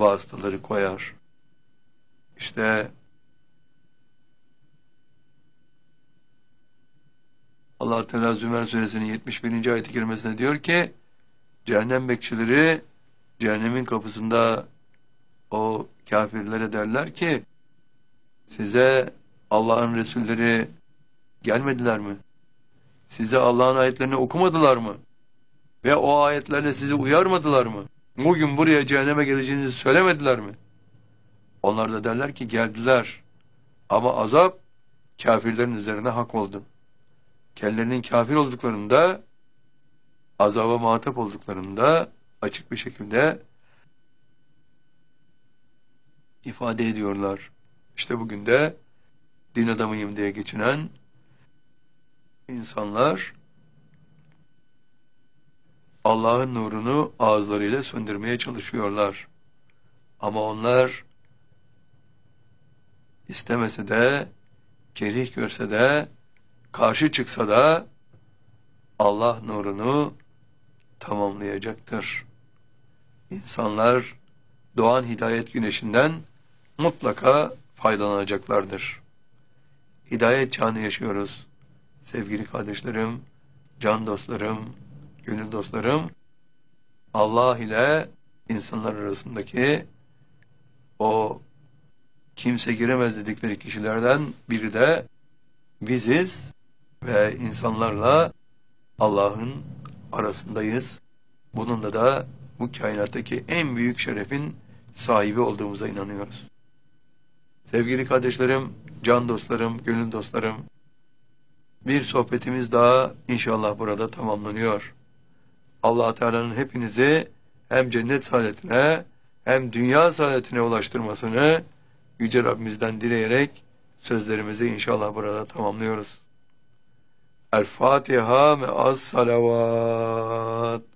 vasıtaları koyar. İşte Allah Teala Zümer Suresinin 71. ayet-i kerimesinde diyor ki, cehennem bekçileri cehennemin kapısında o kafirlere derler ki, size Allah'ın Resulleri gelmediler mi? Size Allah'ın ayetlerini okumadılar mı? Ve o ayetlerle sizi uyarmadılar mı? Bugün buraya cehenneme geleceğinizi söylemediler mi? Onlar da derler ki geldiler. Ama azap kafirlerin üzerine hak oldu. Kendilerinin kafir olduklarında, azaba muhatap olduklarında açık bir şekilde ifade ediyorlar. İşte bugün de din adamıyım diye geçinen insanlar Allah'ın nurunu ağızlarıyla söndürmeye çalışıyorlar. Ama onlar istemese de, kerih görse de, karşı çıksa da Allah nurunu tamamlayacaktır. İnsanlar doğan hidayet güneşinden mutlaka faydalanacaklardır. Hidayet çağını yaşıyoruz. Sevgili kardeşlerim, can dostlarım, gönül dostlarım, Allah ile insanlar arasındaki o kimse giremez dedikleri kişilerden biri de biziz ve insanlarla Allah'ın arasındayız. Bununla da bu kainattaki en büyük şerefin sahibi olduğumuza inanıyoruz. Sevgili kardeşlerim, can dostlarım, gönül dostlarım, bir sohbetimiz daha inşallah burada tamamlanıyor. Allah Teala'nın hepinizi hem cennet saadetine hem dünya saadetine ulaştırmasını Yüce Rabbimizden dileyerek sözlerimizi inşallah burada tamamlıyoruz. El Fatiha me'as salavat.